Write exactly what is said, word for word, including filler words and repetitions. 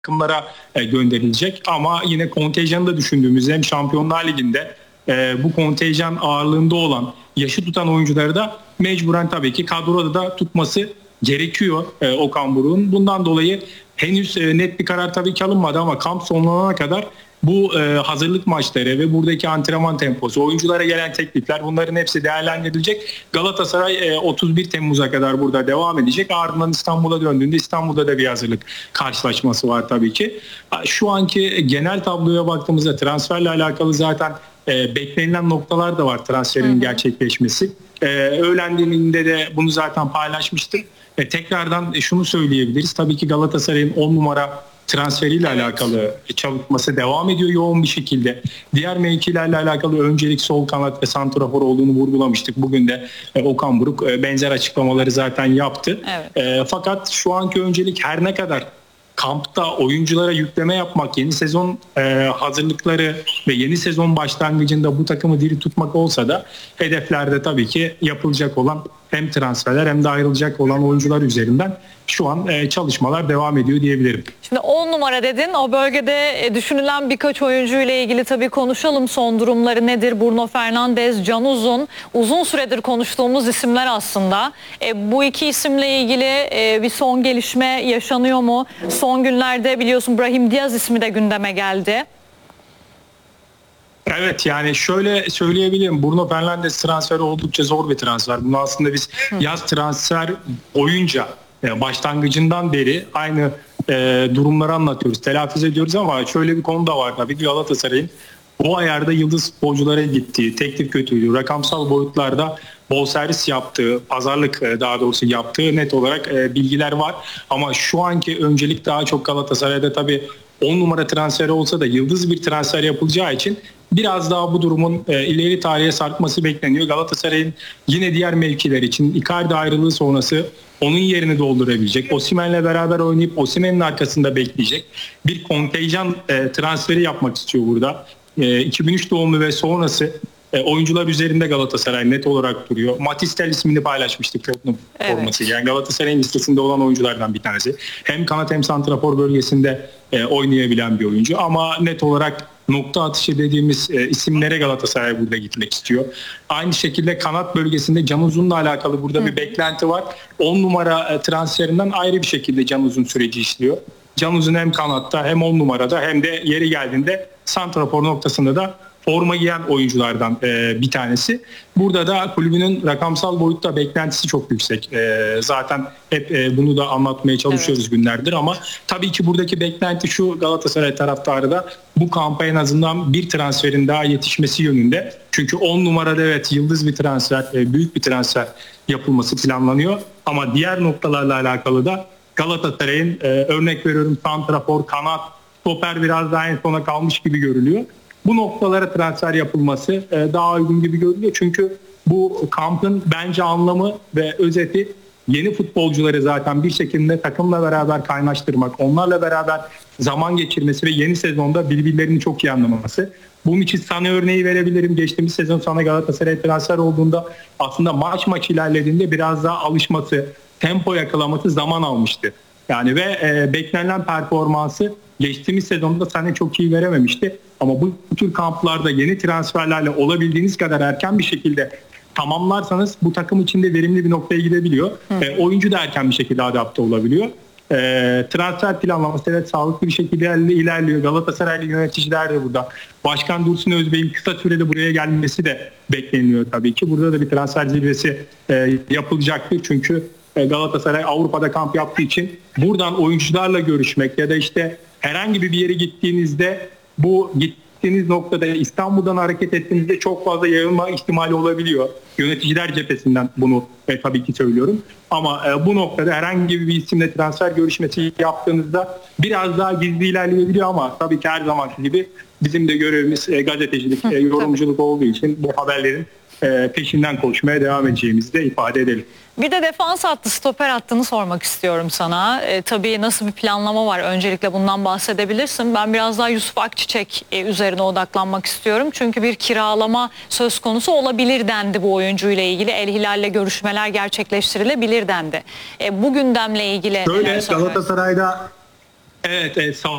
takımlara e, gönderilecek ama yine kontenjanı da düşündüğümüzde hem Şampiyonlar Ligi'nde e, bu kontenjan ağırlığında olan yaşı tutan oyuncuları da mecburen tabii ki kadroda da tutması gerekiyor e, Okan Buruk'un. Bundan dolayı henüz e, net bir karar tabii ki alınmadı ama kamp sonlanana kadar bu e, hazırlık maçları ve buradaki antrenman temposu, oyunculara gelen teklifler, bunların hepsi değerlendirilecek. Galatasaray e, otuz bir Temmuz'a kadar burada devam edecek. Ardından İstanbul'a döndüğünde İstanbul'da da bir hazırlık karşılaşması var tabii ki. Şu anki genel tabloya baktığımızda transferle alakalı zaten e, beklenilen noktalar da var transferin hı hı. gerçekleşmesi. E, öğlen diliminde de bunu zaten paylaşmıştık. E, tekrardan şunu söyleyebiliriz. Tabii ki Galatasaray'ın on numara transferiyle evet. alakalı çalışması devam ediyor yoğun bir şekilde. Diğer mevkilerle alakalı öncelik sol kanat ve santrafor olduğunu vurgulamıştık. Bugün de e, Okan Buruk e, benzer açıklamaları zaten yaptı. Evet. E, fakat şu anki öncelik her ne kadar kampta oyunculara yükleme yapmak, yeni sezon e, hazırlıkları ve yeni sezon başlangıcında bu takımı diri tutmak olsa da hedeflerde tabii ki yapılacak olan hem transferler hem de ayrılacak olan oyuncular üzerinden şu an e, çalışmalar devam ediyor diyebilirim. Şimdi on numara dedin. O bölgede e, düşünülen birkaç oyuncu ile ilgili tabii konuşalım. Son durumları nedir? Bruno Fernandes, Can Uzun. Uzun süredir konuştuğumuz isimler aslında. E, bu iki isimle ilgili e, bir son gelişme yaşanıyor mu? Son günlerde biliyorsun Brahim Diaz ismi de gündeme geldi. Evet, yani şöyle söyleyebilirim. Bruno Fernandes transferi oldukça zor bir transfer. Bunu aslında biz Hı. yaz transfer boyunca başlangıcından beri aynı e, durumları anlatıyoruz, telaffuz ediyoruz ama şöyle bir konu da var tabii. Galatasaray'ın o ayarda yıldız futbolculara gittiği, teklif kötüydü, rakamsal boyutlarda bonservis yaptığı, pazarlık daha doğrusu yaptığı net olarak e, bilgiler var. Ama şu anki öncelik daha çok Galatasaray'da tabii on numara transferi olsa da yıldız bir transfer yapılacağı için biraz daha bu durumun e, ileri tarihe sarkması bekleniyor. Galatasaray'ın yine diğer mevkiler için Icardi ayrılığı sonrası onun yerini doldurabilecek, Osimhen'le beraber oynayıp Osimhen'in arkasında bekleyecek bir kontenjan e, transferi yapmak istiyor burada. E, iki bin üç doğumlu ve sonrası e, oyuncular üzerinde Galatasaray net olarak duruyor. Matistel ismini paylaşmıştık Tottenham evet. forması. Yani Galatasaray'ın listesinde olan oyunculardan bir tanesi. Hem kanat hem santrafor bölgesinde e, oynayabilen bir oyuncu ama net olarak nokta atışı dediğimiz e, isimlere Galatasaray burada gitmek istiyor. Aynı şekilde kanat bölgesinde Can Uzun'la alakalı burada Hı. bir beklenti var. on numara e, transferinden ayrı bir şekilde Can Uzun süreci işliyor. Can Uzun hem kanatta hem on numarada hem de yeri geldiğinde santrafor noktasında da forma giyen oyunculardan e, bir tanesi. Burada da kulübünün rakamsal boyutta beklentisi çok yüksek. E, zaten hep e, bunu da anlatmaya çalışıyoruz evet. günlerdir ama tabii ki buradaki beklenti şu: Galatasaray taraftarı da bu kampa en azından bir transferin daha yetişmesi yönünde. Çünkü on numarada evet yıldız bir transfer, e, büyük bir transfer yapılması planlanıyor. Ama diğer noktalarla alakalı da Galatasaray'ın e, örnek veriyorum santrafor, kanat, stoper biraz daha en sona kalmış gibi görülüyor. Bu noktalara transfer yapılması e, daha uygun gibi görünüyor. Çünkü bu kampın bence anlamı ve özeti yeni futbolcuları zaten bir şekilde takımla beraber kaynaştırmak, onlarla beraber zaman geçirmesi ve yeni sezonda birbirlerini çok iyi anlamaması. Bunun için sana örneği verebilirim. Geçtiğimiz sezon sana Galatasaray transfer olduğunda aslında maç maç ilerlediğinde biraz daha alışması, tempo yakalaması zaman almıştı. Yani ve e, beklenen performansı geçtiğimiz sezonda sana çok iyi verememişti. Ama bu tür kamplarda yeni transferlerle olabildiğiniz kadar erken bir şekilde tamamlarsanız bu takım içinde verimli bir noktaya gidebiliyor. E, oyuncu da erken bir şekilde adapte olabiliyor. E, transfer planlaması evet sağlıklı bir şekilde ilerliyor. Galatasaraylı yöneticiler de burada. Başkan Dursun Özbey'in kısa sürede buraya gelmesi de bekleniyor tabii ki. Burada da bir transfer zirvesi e, yapılacaktır. Çünkü Galatasaray Avrupa'da kamp yaptığı için buradan oyuncularla görüşmek ya da işte herhangi bir yere gittiğinizde bu gittiğiniz noktada İstanbul'dan hareket ettiğinizde çok fazla yayılma ihtimali olabiliyor. Yöneticiler cephesinden bunu e, tabii ki söylüyorum. Ama e, bu noktada herhangi bir isimle transfer görüşmesi yaptığınızda biraz daha gizli ilerleyebiliyor ama tabii ki her zamanki gibi bizim de görevimiz e, gazetecilik, e, yorumculuk olduğu için bu haberlerin e, peşinden koşmaya devam edeceğimizi de ifade edelim. Bir de defans hattı, stoper hattını sormak istiyorum sana. E, tabii nasıl bir planlama var? Öncelikle bundan bahsedebilirsin. Ben biraz daha Yusuf Akçiçek e, üzerine odaklanmak istiyorum. Çünkü bir kiralama söz konusu olabilir dendi bu oyuncuyla ilgili. El Hilal'le görüşmeler gerçekleştirilebilir dendi. E, bu gündemle ilgili... Şöyle Galatasaray'da Evet, evet sağ